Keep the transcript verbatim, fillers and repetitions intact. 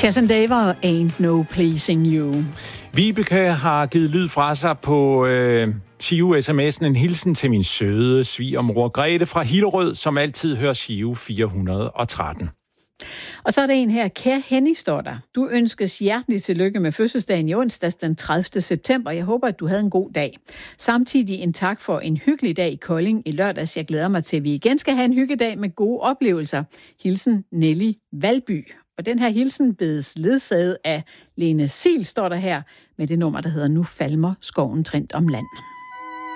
Chas and Dave, Ain't No Pleasing You. Vibeke har givet lyd fra sig på øh, Shio-sms'en. En hilsen til min søde svigermor Grete fra Hillerød, som altid hører Shio fire hundrede og tretten. Og så er der en her. Kære Henning, står der. Du ønskes hjertelig tillykke med fødselsdagen i onsdags den tredivte september. Jeg håber, at du havde en god dag. Samtidig en tak for en hyggelig dag i Kolding i lørdags. Jeg glæder mig til, at vi igen skal have en hyggedag med gode oplevelser. Hilsen Nelly Valby. Og den her hilsen bedes ledsaget af Lene Sil, står der her, med det nummer, der hedder Nu falmer skoven trindt om land.